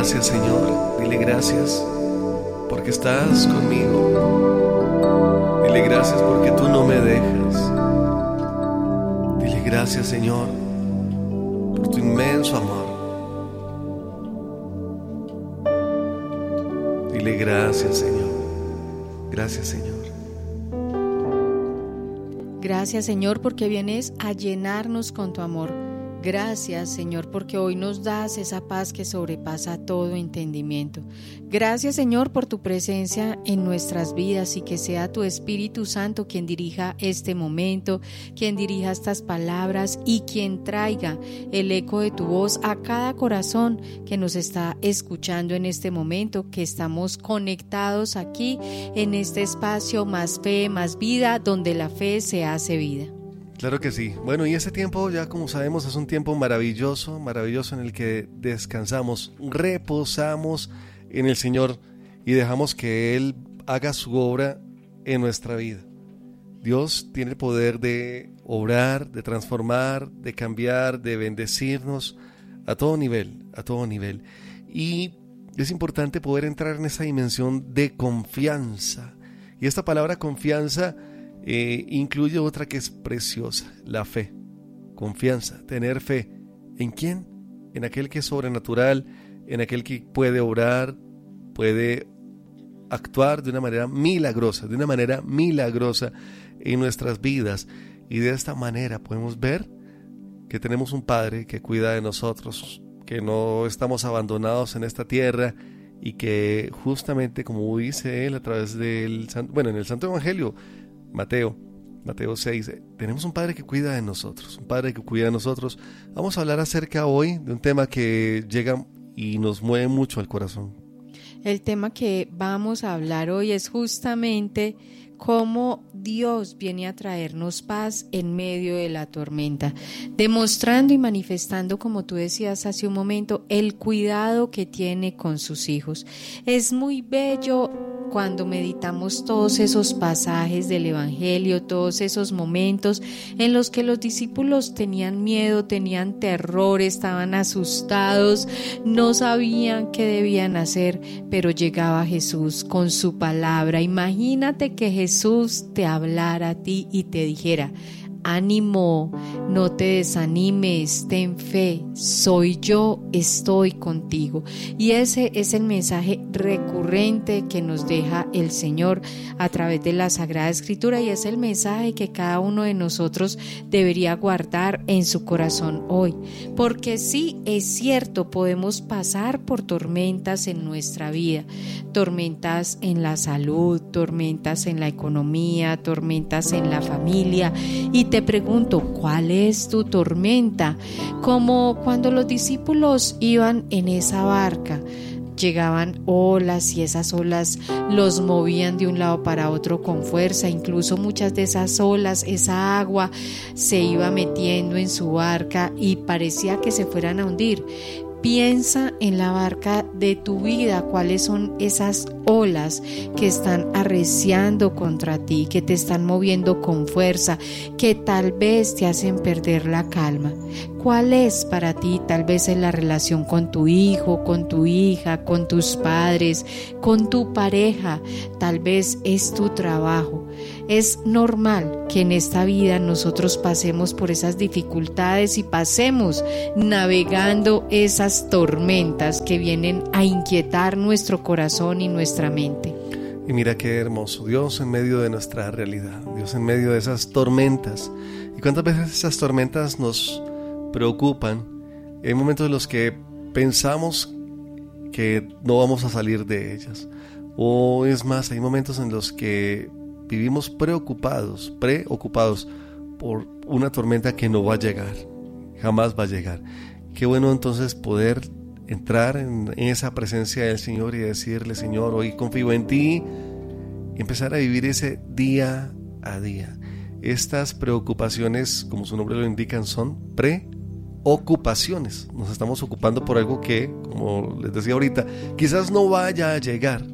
gracias, Señor. Dile gracias porque estás conmigo. Dile gracias porque tú no me dejas. Dile gracias, Señor, por tu inmenso amor. Dile gracias, Señor. Gracias, Señor. Gracias, Señor, porque vienes a llenarnos con tu amor. Gracias, Señor, porque hoy nos das esa paz que sobrepasa todo entendimiento. Gracias, Señor, por tu presencia en nuestras vidas y que sea tu Espíritu Santo quien dirija este momento, quien dirija estas palabras y quien traiga el eco de tu voz a cada corazón que nos está escuchando en este momento, que estamos conectados aquí en este espacio Más Fe, Más Vida, donde la fe se hace vida. Claro que sí. Bueno, y ese tiempo, ya como sabemos, es un tiempo maravilloso en el que descansamos, reposamos en el Señor y dejamos que Él haga su obra en nuestra vida. Dios tiene el poder de obrar, de transformar, de cambiar, de bendecirnos a todo nivel. Y es importante poder entrar en esa dimensión de confianza. Y esta palabra confianza incluye otra que es preciosa, la fe. Confianza, tener fe. ¿En quién? En aquel que es sobrenatural, en aquel que puede obrar, puede actuar de una manera milagrosa en nuestras vidas. Y de esta manera podemos ver que tenemos un Padre que cuida de nosotros, que no estamos abandonados en esta tierra y que justamente como dice Él a través del, en el Santo Evangelio, Mateo 6, tenemos un Padre que cuida de nosotros, Vamos a hablar acerca hoy de un tema que llega y nos mueve mucho al corazón. El tema que vamos a hablar hoy es justamente cómo Dios viene a traernos paz en medio de la tormenta, demostrando y manifestando, como tú decías hace un momento, el cuidado que tiene con sus hijos. Es muy bello cuando meditamos todos esos pasajes del Evangelio, todos esos momentos en los que los discípulos tenían miedo, tenían terror, estaban asustados, no sabían qué debían hacer, pero llegaba Jesús con su palabra. Imagínate que Jesús te hablara a ti y te dijera: ánimo, no te desanimes, ten fe, soy yo, estoy contigo. Y ese es el mensaje recurrente que nos deja el Señor a través de la Sagrada Escritura, y es el mensaje que cada uno de nosotros debería guardar en su corazón hoy. Porque sí, es cierto, podemos pasar por tormentas en nuestra vida, tormentas en la salud, tormentas en la economía, tormentas en la familia, y te pregunto, ¿cuál es tu tormenta? Como cuando los discípulos iban en esa barca, llegaban olas y esas olas los movían de un lado para otro con fuerza. Incluso muchas de esas olas, esa agua se iba metiendo en su barca y parecía que se fueran a hundir. Piensa en la barca de tu vida, cuáles son esas olas que están arreciando contra ti, que te están moviendo con fuerza, que tal vez te hacen perder la calma. ¿Cuál es para ti? Tal vez es la relación con tu hijo, con tu hija, con tus padres, con tu pareja, tal vez es tu trabajo. Es normal que en esta vida nosotros pasemos por esas dificultades y pasemos navegando esas tormentas que vienen a inquietar nuestro corazón y nuestra mente. Y mira qué hermoso, Dios en medio de nuestra realidad, Dios en medio de esas tormentas. ¿Y cuántas veces esas tormentas nos preocupan? Hay momentos en los que pensamos que no vamos a salir de ellas. O es más, hay momentos en los que vivimos preocupados por una tormenta que no va a llegar, jamás va a llegar. Qué bueno entonces poder entrar en esa presencia del Señor y decirle: Señor, hoy confío en ti, y empezar a vivir ese día a día. Estas preocupaciones, como su nombre lo indican, son preocupaciones. Nos estamos ocupando por algo que, como les decía ahorita, quizás no vaya a llegar,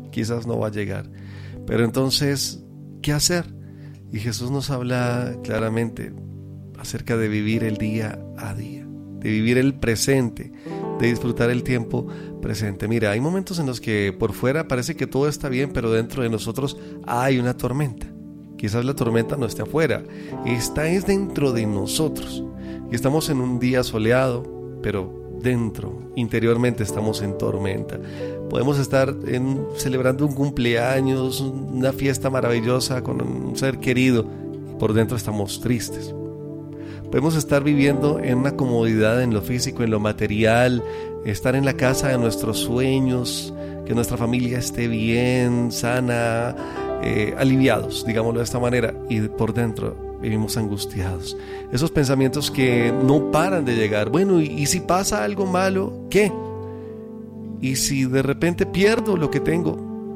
pero entonces, ¿qué hacer? Y Jesús nos habla claramente acerca de vivir el día a día, de vivir el presente, de disfrutar el tiempo presente. Mira, hay momentos en los que por fuera parece que todo está bien, pero dentro de nosotros hay una tormenta. Quizás la tormenta no esté afuera, esta es dentro de nosotros. Y estamos en un día soleado, pero dentro, interiormente estamos en tormenta. Podemos estar celebrando un cumpleaños, una fiesta maravillosa con un ser querido, y por dentro estamos tristes. Podemos estar viviendo en una comodidad en lo físico, en lo material, estar en la casa de nuestros sueños, que nuestra familia esté bien, sana, aliviados, digámoslo de esta manera, y por dentro vivimos angustiados. Esos pensamientos que no paran de llegar. Bueno, ¿y si pasa algo malo? ¿Qué? ¿Y si de repente pierdo lo que tengo?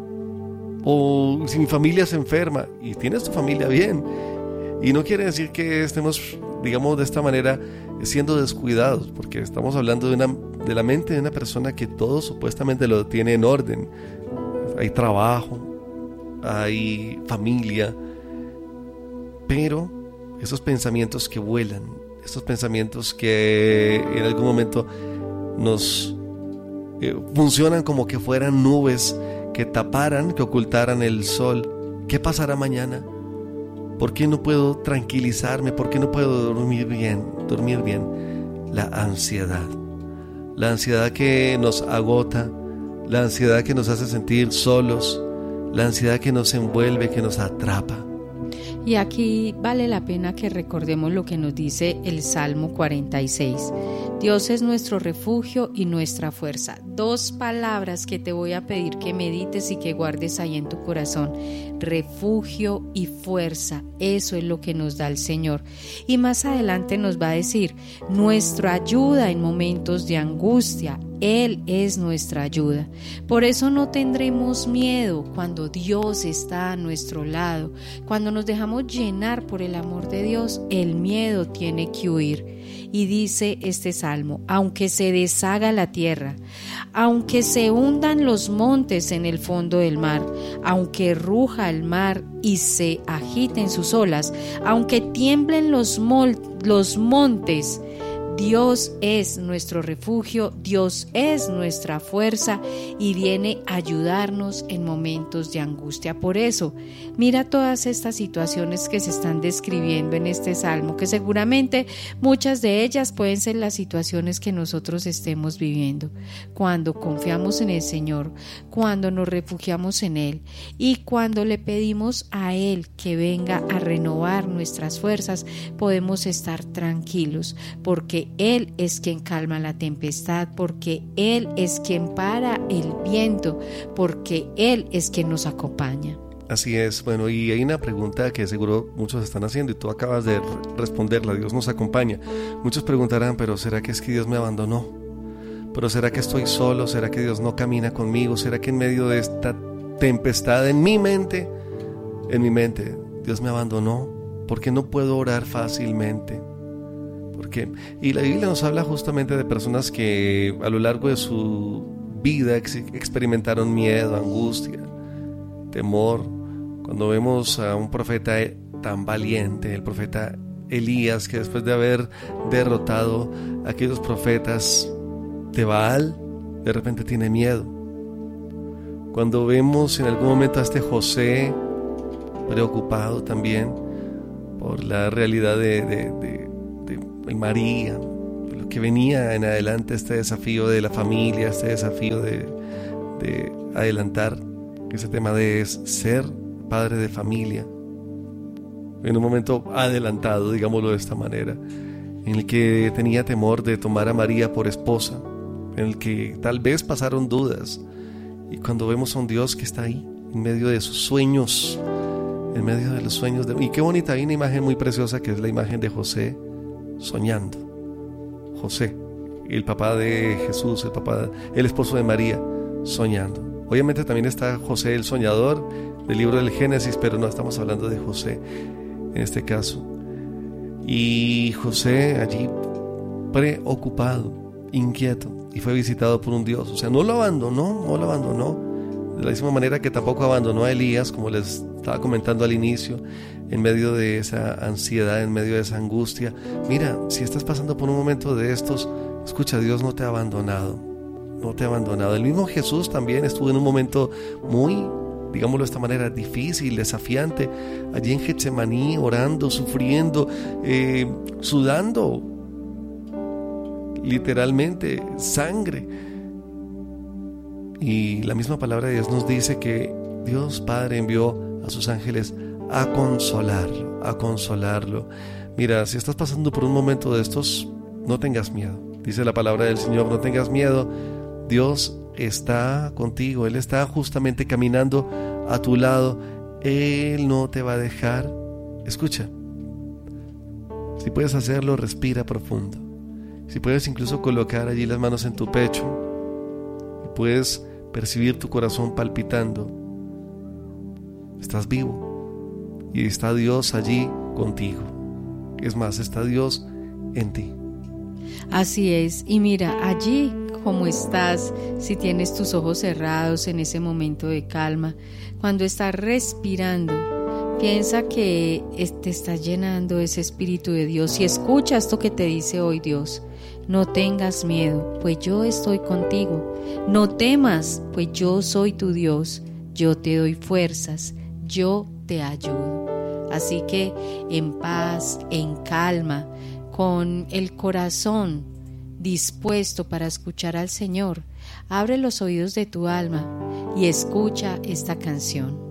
¿O si mi familia se enferma? Y tienes tu familia bien. Y no quiere decir que estemos, digamos de esta manera, siendo descuidados, porque estamos hablando de la mente de una persona que todo supuestamente lo tiene en orden. Hay trabajo, hay familia, pero esos pensamientos que vuelan, esos pensamientos que en algún momento nos funcionan como que fueran nubes que taparan, que ocultaran el sol. ¿Qué pasará mañana? ¿Por qué no puedo tranquilizarme? ¿Por qué no puedo dormir bien? La ansiedad que nos agota, la ansiedad que nos hace sentir solos, la ansiedad que nos envuelve, que nos atrapa. Y aquí vale la pena que recordemos lo que nos dice el Salmo 46. Dios es nuestro refugio y nuestra fuerza. 2 palabras que te voy a pedir que medites y que guardes ahí en tu corazón. Refugio y fuerza. Eso es lo que nos da el Señor. Y más adelante nos va a decir, nuestra ayuda en momentos de angustia. Él es nuestra ayuda. Por eso no tendremos miedo cuando Dios está a nuestro lado. Cuando nos dejamos llenar por el amor de Dios, el miedo tiene que huir. Y dice este salmo, aunque se deshaga la tierra, aunque se hundan los montes en el fondo del mar, aunque ruja el mar y se agiten sus olas, aunque tiemblen los montes, Dios es nuestro refugio, Dios es nuestra fuerza y viene a ayudarnos en momentos de angustia. Por eso, mira todas estas situaciones que se están describiendo en este salmo, que seguramente muchas de ellas pueden ser las situaciones que nosotros estemos viviendo. Cuando confiamos en el Señor, cuando nos refugiamos en Él y cuando le pedimos a Él que venga a renovar nuestras fuerzas, podemos estar tranquilos, porque Él es quien calma la tempestad, porque Él es quien para el viento, porque Él es quien nos acompaña. Así es. Bueno, y hay una pregunta que seguro muchos están haciendo y tú acabas de responderla. Dios nos acompaña. Muchos preguntarán, pero ¿será que es que Dios me abandonó? ¿Pero será que estoy solo? ¿Será que Dios no camina conmigo? ¿Será que en medio de esta tempestad en mi mente, Dios me abandonó? ¿Por qué no puedo orar fácilmente? Porque, y la Biblia nos habla justamente de personas que a lo largo de su vida experimentaron miedo, angustia, temor. Cuando vemos a un profeta tan valiente, el profeta Elías, que después de haber derrotado a aquellos profetas de Baal, de repente tiene miedo. Cuando vemos en algún momento a este José preocupado también por la realidad de María, lo que venía en adelante, este desafío de la familia, este desafío de adelantar ese tema de ser padre de familia, en un momento adelantado, digámoslo de esta manera, en el que tenía temor de tomar a María por esposa, en el que tal vez pasaron dudas, y cuando vemos a un Dios que está ahí, en medio de sus sueños, en medio de los sueños, y qué bonita, hay una imagen muy preciosa que es la imagen de José soñando. José, el papá de Jesús, el esposo de María, soñando. Obviamente también está José el soñador del libro del Génesis, pero no estamos hablando de José en este caso. Y José allí preocupado, inquieto, y fue visitado por un Dios. O sea, no lo abandonó. De la misma manera que tampoco abandonó a Elías, como les estaba comentando al inicio, en medio de esa ansiedad, en medio de esa angustia. Mira, si estás pasando por un momento de estos, Escucha, Dios no te ha abandonado, no te ha abandonado. El mismo Jesús también estuvo en un momento muy, digámoslo de esta manera, difícil, desafiante, allí en Getsemaní, orando, sufriendo, sudando, literalmente, sangre. Y la misma palabra de Dios nos dice que Dios Padre envió a sus ángeles a consolarlo, a consolarlo. Mira, si estás pasando por un momento de estos, no tengas miedo. Dice la palabra del Señor, no tengas miedo. Dios está contigo, Él está justamente caminando a tu lado. Él no te va a dejar. Escucha, si puedes hacerlo, respira profundo. Si puedes incluso colocar allí las manos en tu pecho y puedes percibir tu corazón palpitando, estás vivo y está Dios allí contigo. Es más, está Dios en ti. Así es, y mira, allí como estás, si tienes tus ojos cerrados en ese momento de calma, cuando estás respirando, piensa que te está llenando ese Espíritu de Dios y escucha esto que te dice hoy Dios. No tengas miedo, pues yo estoy contigo. No temas, pues yo soy tu Dios. Yo te doy fuerzas, yo te ayudo. Así que en paz, en calma, con el corazón dispuesto para escuchar al Señor, abre los oídos de tu alma y escucha esta canción.